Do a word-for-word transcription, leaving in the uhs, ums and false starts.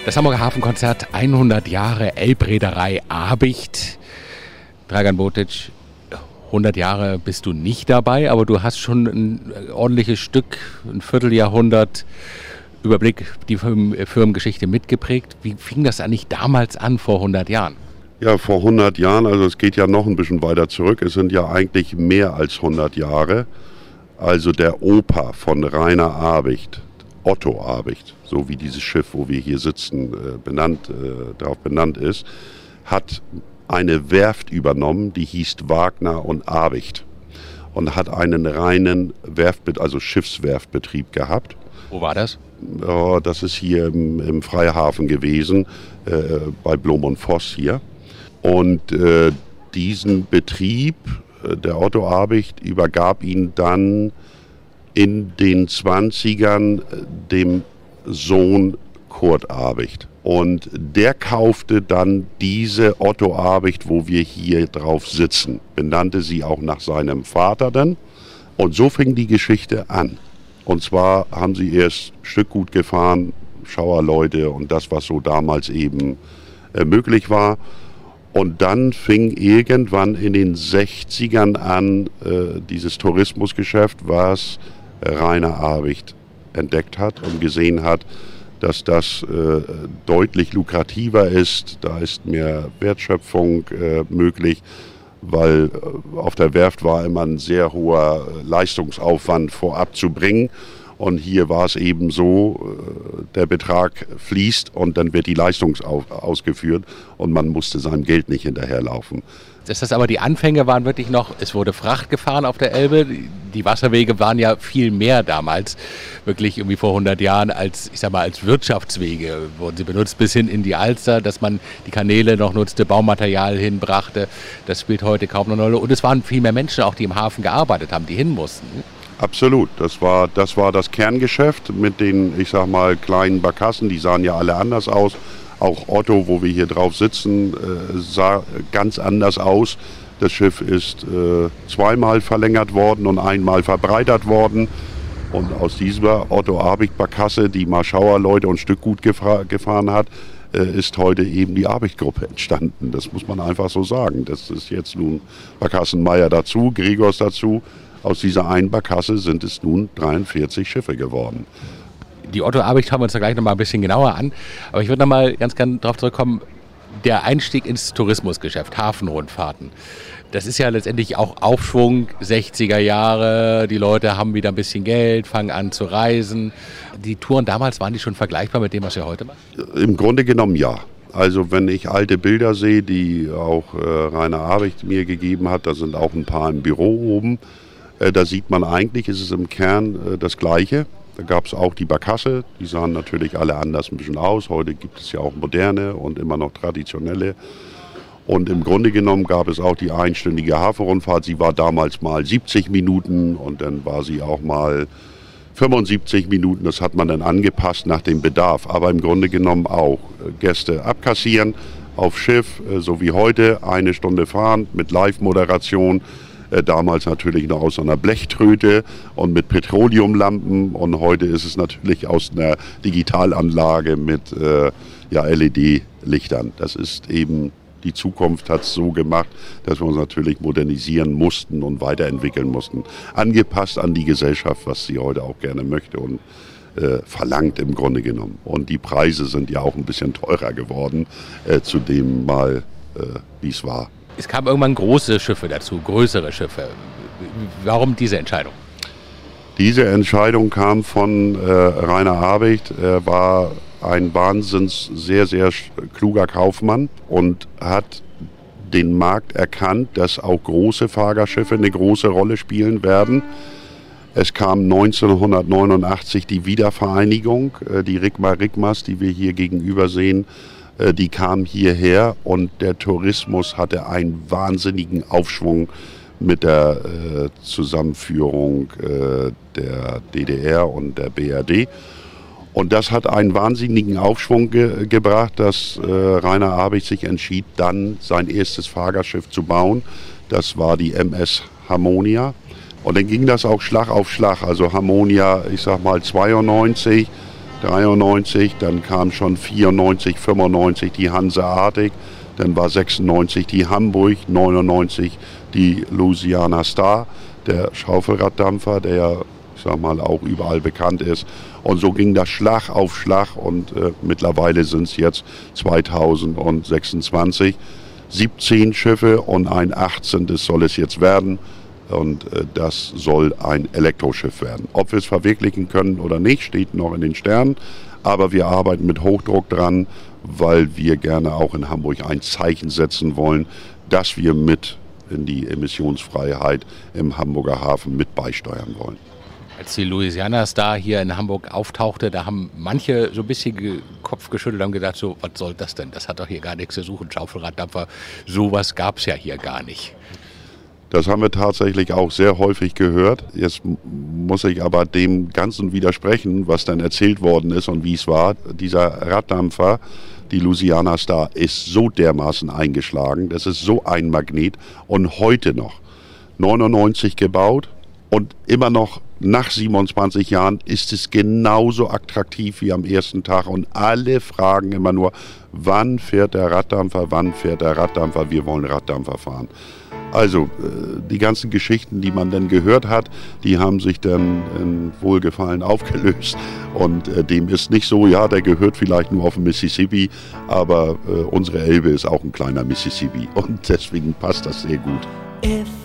Das Hamburger Hafenkonzert hundert Jahre Elbreederei Abicht. Dragan Botic, hundert Jahre bist du nicht dabei, aber du hast schon ein ordentliches Stück, ein Vierteljahrhundert Überblick, die Firmengeschichte mitgeprägt. Wie fing das eigentlich damals an, vor hundert Jahren? Ja, vor hundert Jahren, also es geht ja noch ein bisschen weiter zurück. Es sind ja eigentlich mehr als hundert Jahre. Also der Opa von Rainer Abicht, Otto Abicht, so wie dieses Schiff, wo wir hier sitzen, benannt, äh, darauf benannt ist, hat eine Werft übernommen, die hieß Wagner und Abicht und hat einen reinen Werft, also Schiffswerftbetrieb gehabt. Wo war das? Oh, das ist hier im, im Freihafen gewesen, äh, bei Blom und Voss hier. Und äh, diesen Betrieb, äh, der Otto Abicht, übergab ihn dann in den zwanzigern dem Sohn Kurt Abicht. Und der kaufte dann diese Otto Abicht, wo wir hier drauf sitzen, benannte sie auch nach seinem Vater dann. Und so fing die Geschichte an. Und zwar haben sie erst Stückgut gefahren, Schauerleute und das, was so damals eben äh, möglich war. Und dann fing irgendwann in den sechzigern an äh, dieses Tourismusgeschäft, was Rainer Abicht entdeckt hat und gesehen hat, dass das äh, deutlich lukrativer ist. Da ist mehr Wertschöpfung äh, möglich, weil äh, auf der Werft war immer ein sehr hoher Leistungsaufwand vorab zu bringen. Und hier war es eben so, äh, der Betrag fließt und dann wird die Leistung ausgeführt und man musste seinem Geld nicht hinterherlaufen. Das heißt aber, die Anfänge waren wirklich noch, es wurde Fracht gefahren auf der Elbe. Die Wasserwege waren ja viel mehr damals, wirklich irgendwie vor hundert Jahren, als, ich sag mal, als Wirtschaftswege wurden sie benutzt, bis hin in die Alster, dass man die Kanäle noch nutzte, Baumaterial hinbrachte. Das spielt heute kaum noch eine Rolle. Und es waren viel mehr Menschen auch, die im Hafen gearbeitet haben, die hin mussten. Absolut, das war, das war das Kerngeschäft mit den, ich sag mal, kleinen Barkassen, die sahen ja alle anders aus. Auch Otto, wo wir hier drauf sitzen, äh, sah ganz anders aus. Das Schiff ist äh, zweimal verlängert worden und einmal verbreitert worden. Und aus dieser Otto Abicht Barkasse, die mal Schauerleute und Stückgut gefra- gefahren hat, äh, ist heute eben die Abicht-Gruppe entstanden. Das muss man einfach so sagen. Das ist jetzt nun Barkassenmeier dazu, Gregors dazu. Aus dieser einen Barkasse sind es nun dreiundvierzig Schiffe geworden. Die Otto Abicht schauen wir uns da gleich noch mal ein bisschen genauer an. Aber ich würde noch mal ganz gerne darauf zurückkommen, der Einstieg ins Tourismusgeschäft, Hafenrundfahrten. Das ist ja letztendlich auch Aufschwung, sechziger Jahre, die Leute haben wieder ein bisschen Geld, fangen an zu reisen. Die Touren damals, waren die schon vergleichbar mit dem, was ihr heute macht? Im Grunde genommen ja. Also wenn ich alte Bilder sehe, die auch äh, Rainer Abicht mir gegeben hat, da sind auch ein paar im Büro oben, äh, da sieht man eigentlich, ist es im Kern äh, das Gleiche. Da gab es auch die Barkasse, die sahen natürlich alle anders ein bisschen aus. Heute gibt es ja auch moderne und immer noch traditionelle. Und im Grunde genommen gab es auch die einstündige Hafenrundfahrt. Sie war damals mal siebzig Minuten und dann war sie auch mal fünfundsiebzig Minuten. Das hat man dann angepasst nach dem Bedarf. Aber im Grunde genommen auch Gäste abkassieren auf Schiff, so wie heute, eine Stunde fahren mit Live-Moderation. Damals natürlich noch aus einer Blechtröte und mit Petroleumlampen und heute ist es natürlich aus einer Digitalanlage mit äh, ja, L E D-Lichtern. Das ist eben, die Zukunft hat es so gemacht, dass wir uns natürlich modernisieren mussten und weiterentwickeln mussten. Angepasst an die Gesellschaft, was sie heute auch gerne möchte und äh, verlangt im Grunde genommen. Und die Preise sind ja auch ein bisschen teurer geworden, äh, zu dem mal, äh, wie es war. Es kamen irgendwann große Schiffe dazu, größere Schiffe. Warum diese Entscheidung? Diese Entscheidung kam von äh, Rainer Abicht. Er war ein wahnsinns sehr, sehr kluger Kaufmann und hat den Markt erkannt, dass auch große Fahrgastschiffe eine große Rolle spielen werden. Es kam neunzehnhundertneunundachtzig die Wiedervereinigung, äh, die Rigma Rigmas, die wir hier gegenüber sehen. Die kam hierher und der Tourismus hatte einen wahnsinnigen Aufschwung mit der äh, Zusammenführung äh, der D D R und der B R D. Und das hat einen wahnsinnigen Aufschwung ge- gebracht, dass äh, Rainer Abicht sich entschied, dann sein erstes Fahrgastschiff zu bauen. Das war die M S Harmonia. Und dann ging das auch Schlag auf Schlag. Also Harmonia, ich sag mal zweiundneunzig, dreiundneunzig, dann kam schon vierundneunzig, fünfundneunzig die Hanseatic, dann war sechsundneunzig die Hamburg, neunundneunzig die Louisiana Star, der Schaufelraddampfer, der, ich sag mal, auch überall bekannt ist. Und so ging das Schlag auf Schlag und äh, mittlerweile sind es jetzt zweitausendsechsundzwanzig. siebzehn Schiffe und ein achtzehntes soll es jetzt werden. Und äh, das soll ein Elektroschiff werden. Ob wir es verwirklichen können oder nicht, steht noch in den Sternen. Aber wir arbeiten mit Hochdruck dran, weil wir gerne auch in Hamburg ein Zeichen setzen wollen, dass wir mit in die Emissionsfreiheit im Hamburger Hafen mit beisteuern wollen. Als die Louisiana Star hier in Hamburg auftauchte, da haben manche so ein bisschen den Kopf geschüttelt und gedacht, so, was soll das denn? Das hat doch hier gar nichts zu suchen, Schaufelraddampfer. Sowas gab es ja hier gar nicht. Das haben wir tatsächlich auch sehr häufig gehört. Jetzt muss ich aber dem Ganzen widersprechen, was dann erzählt worden ist und wie es war. Dieser Raddampfer, die Louisiana Star, ist so dermaßen eingeschlagen. Das ist so ein Magnet. Und heute noch, neunundneunzig gebaut und immer noch nach siebenundzwanzig Jahren ist es genauso attraktiv wie am ersten Tag. Und alle fragen immer nur, wann fährt der Raddampfer, wann fährt der Raddampfer, wir wollen Raddampfer fahren. Also die ganzen Geschichten, die man dann gehört hat, die haben sich dann in Wohlgefallen aufgelöst. Und äh, dem ist nicht so, ja, der gehört vielleicht nur auf den Mississippi, aber äh, unsere Elbe ist auch ein kleiner Mississippi. Und deswegen passt das sehr gut.